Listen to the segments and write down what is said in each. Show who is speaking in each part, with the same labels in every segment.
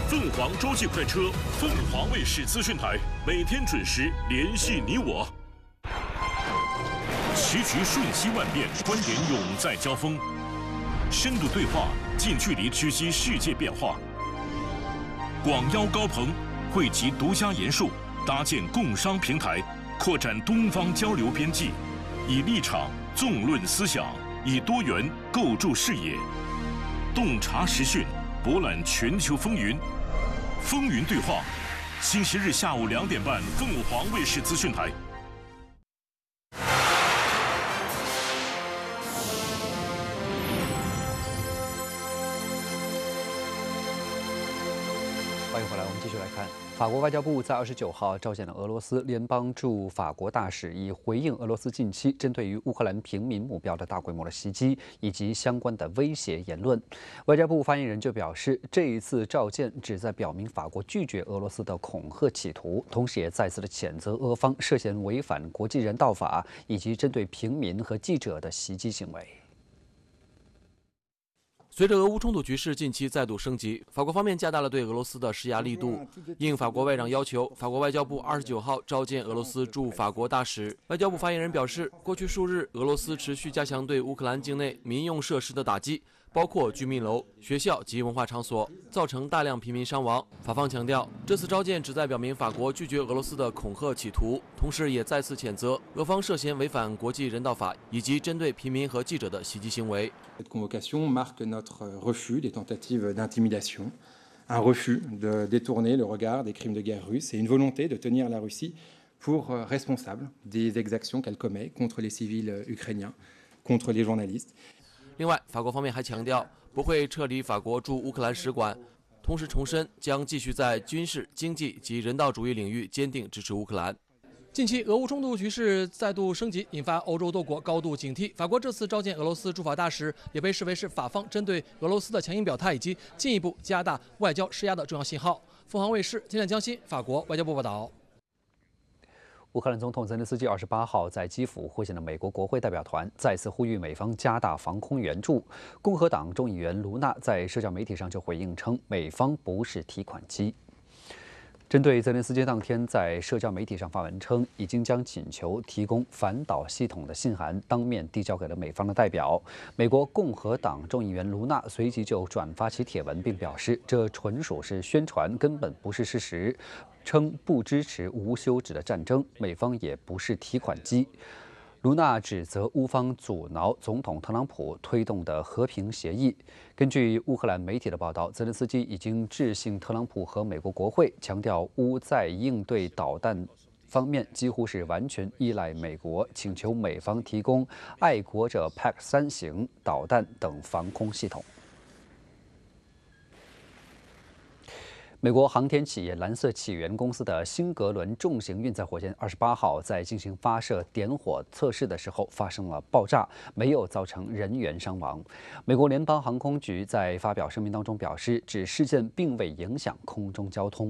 Speaker 1: 凤凰洲际快车，凤凰卫视资讯台，每天准时联系你我。棋局瞬息万变，观点永在交锋，深度对话，近距离直击世界变化。广邀高朋，汇集独家研述，搭建共商平台，扩展东方交流边际，以立场纵论思想，以多元构筑视野，洞察时讯，博览全球风云。风云对话，星期日下午2点半，凤凰卫视资讯台。
Speaker 2: 欢迎回来，我们继续来看。法国外交部在29号召见了俄罗斯联邦驻法国大使，以回应俄罗斯近期针对于乌克兰平民目标的大规模的袭击以及相关的威胁言论。外交部发言人就表示，这一次召见旨在表明法国拒绝俄罗斯的恐吓企图，同时也再次的谴责俄方涉嫌违反国际人道法以及针对平民和记者的袭击行为。
Speaker 3: 随着俄乌冲突局势近期再度升级，法国方面加大了对俄罗斯的施压力度。应法国外长要求，法国外交部29号召见俄罗斯驻法国大使。外交部发言人表示，过去数日，俄罗斯持续加强对乌克兰境内民用设施的打击，包括居民楼、学校及文化场所，造成大量平民伤亡。法方强调，这次召见旨在表明法国拒绝俄罗斯的恐吓企图，同时也再次谴责俄方涉嫌违反国际人道法以及针对平民和记者的袭击行为。
Speaker 4: Cette convocation marque notre refus des tentatives d'intimidation, un refus de détourner le regard des crimes de guerre russes et une volonté de tenir la Russie pour responsable des exactions qu'elle commet contre les civils ukrainiens, contre les journalistes.
Speaker 3: 另外，法国方面还强调不会撤离法国驻乌克兰使馆，同时重申将继续在军事、经济及人道主义领域坚定支持乌克兰。近期俄乌冲突局势再度升级，引发欧洲多国高度警惕。法国这次召见俄罗斯驻法大使，也被视为是法方针对俄罗斯的强硬表态以及进一步加大外交施压的重要信号。凤凰卫视天天江西法国外交部报道。
Speaker 2: 乌克兰总统泽连斯基28号在基辅会见了美国国会代表团，再次呼吁美方加大防空援助。共和党众议员卢纳在社交媒体上就回应称，美方不是提款机。针对泽连斯基当天在社交媒体上发文称，已经将请求提供反导系统的信函当面递交给了美方的代表。美国共和党众议员卢纳随即就转发其帖文，并表示这纯属是宣传，根本不是事实，称不支持无休止的战争，美方也不是提款机。卢纳指责乌方阻挠总统特朗普推动的和平协议。根据乌克兰媒体的报道，泽连斯基已经致信特朗普和美国国会，强调乌在应对导弹方面几乎是完全依赖美国，请求美方提供爱国者 PAC-3型导弹等防空系统。美国航天企业蓝色起源公司的新格伦重型运载火箭28号在进行发射点火测试的时候发生了爆炸，没有造成人员伤亡。美国联邦航空局在发表声明当中表示，指事件并未影响空中交通。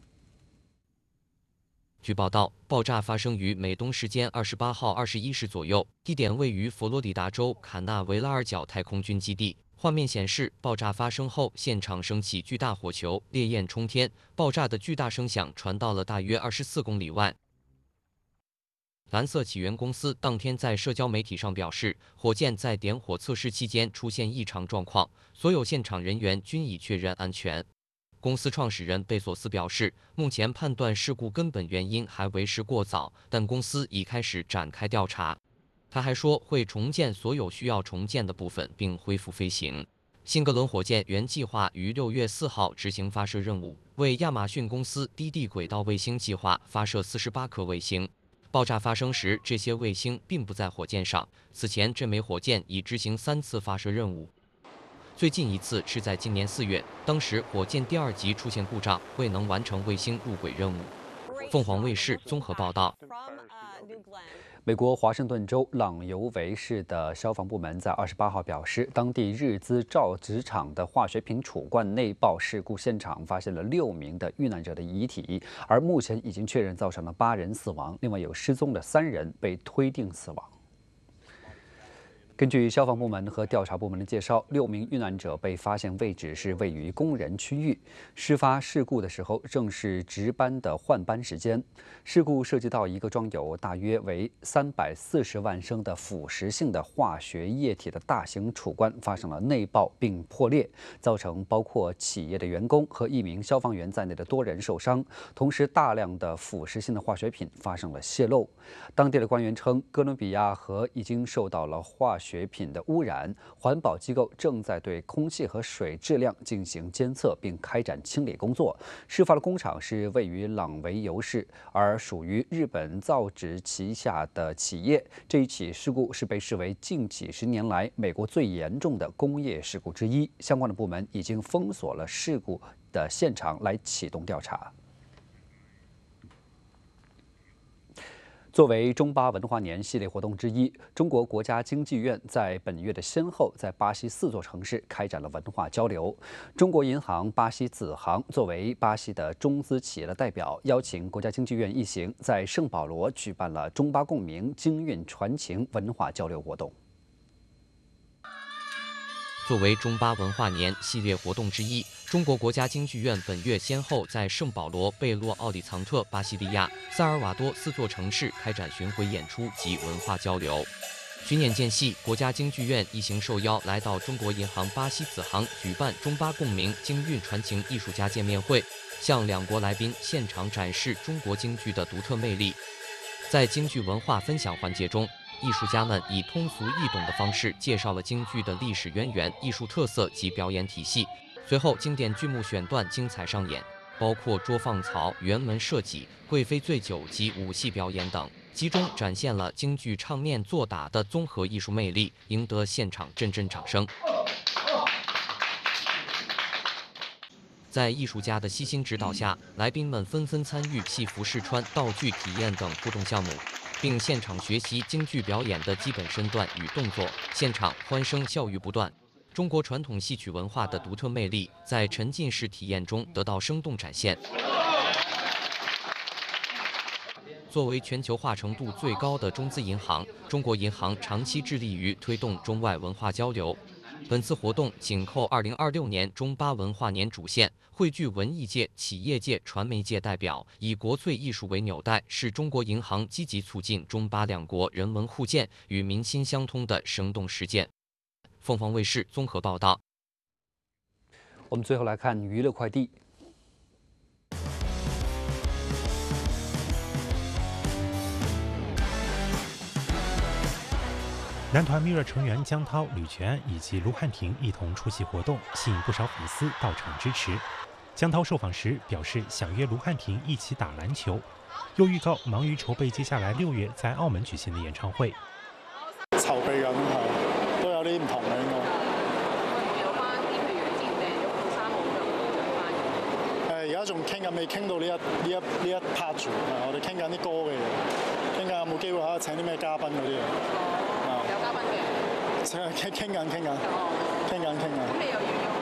Speaker 5: 据报道，爆炸发生于美东时间28号21时左右，地点位于佛罗里达州坎纳维拉尔角太空军基地。画面显示，爆炸发生后，现场升起巨大火球，烈焰冲天，爆炸的巨大声响传到了大约24公里外。蓝色起源公司当天在社交媒体上表示，火箭在点火测试期间出现异常状况，所有现场人员均已确认安全。公司创始人贝索斯表示，目前判断事故根本原因还为时过早，但公司已开始展开调查。他还说会重建所有需要重建的部分，并恢复飞行。新格伦火箭原计划于6月4号执行发射任务，为亚马逊公司低地轨道卫星计划发射48颗卫星。爆炸发生时，这些卫星并不在火箭上。此前，这枚火箭已执行3次发射任务。最近一次是在今年4月，当时火箭第2级出现故障，未能完成卫星入轨任务。凤凰卫视综合报道。
Speaker 2: 美国华盛顿州朗尤维市的消防部门在28号表示，当地日资造纸厂的化学品储罐内爆事故现场发现了6名的遇难者的遗体，而目前已经确认造成了8人死亡，另外有失踪的3人被推定死亡。 根据消防部门和调查部门的介绍，6名遇难者被发现位置是位于工人区域。事发事故的时候正是值班的换班时间。事故涉及到一个装有大约为340万升的腐蚀性的化学液体的大型储罐发生了内爆并破裂，造成包括企业的员工和1名消防员在内的多人受伤。同时，大量的腐蚀性的化学品发生了泄漏。当地的官员称，哥伦比亚河已经受到了化学品的污染，环保机构正在对空气和水质量进行监测并开展清理工作。事发的工厂是位于朗维尤市，而属于日本造纸旗下的企业。这一起事故是被视为近几10年来美国最严重的工业事故之一。相关的部门已经封锁了事故的现场来启动调查。作为中巴文化年系列活动之一，中国国家经济院在本月的先后在巴西4座城市开展了文化交流。中国银行巴西子行作为巴西的中资企业的代表，邀请国家经济院一行在圣保罗举办了中巴共鸣、经运传情文化交流活动。
Speaker 5: 作为中巴文化年系列活动之一，中国国家经济院本月先后在圣保罗、贝洛奥里藏特、巴西利亚、萨尔瓦多4座城市开展巡回演出及文化交流。巡演间隙，国家经济院一行受邀来到中国银行巴西子行举办中巴共鸣、经运传情艺术家见面会，向2国来宾现场展示中国京剧的独特魅力。在京剧文化分享环节中，艺术家们以通俗易懂的方式介绍了京剧的历史渊源、艺术特色及表演体系。随后，经典剧目选段精彩上演，包括捉放曹、辕门射戟、贵妃醉酒及武戏表演等，集中展现了京剧唱念做打的综合艺术魅力，赢得现场阵阵掌声。在艺术家的悉心指导下，来宾们纷纷参与戏服试穿、道具体验等互动项目，并现场学习京剧表演的基本身段与动作，现场欢声笑语不断。中国传统戏曲文化的独特魅力在沉浸式体验中得到生动展现。作为全球化程度最高的中资银行，中国银行长期致力于推动中外文化交流。本次活动紧扣2026年中巴文化年主线，汇聚文艺界、企业界、传媒界代表，以国粹艺术为纽带，是中国银行积极促进中巴2国人文互鉴与民心相通的生动实践。凤凰卫视综合报道。
Speaker 2: 我们最后来看娱乐快递。
Speaker 6: 男团 Mirror 成员姜涛、吕权以及卢汉廷一同出席活动，吸引不少粉丝到场支持。姜涛受访时表示，想约卢汉廷一起打篮球，又预告忙于筹備接下來6月在澳門舉行的演唱會。
Speaker 7: 籌備緊係都有啲唔同嘅應該。
Speaker 8: 有翻啲譬如之前訂咗套衫冇着翻。
Speaker 7: 而家仲傾緊，未傾到呢一 part 住，我哋傾緊啲歌嘅嘢，傾緊有冇機會可以請啲咩嘉賓嗰啲嘢。
Speaker 8: 有嘉賓嘅。
Speaker 7: 傾緊。咁你又要用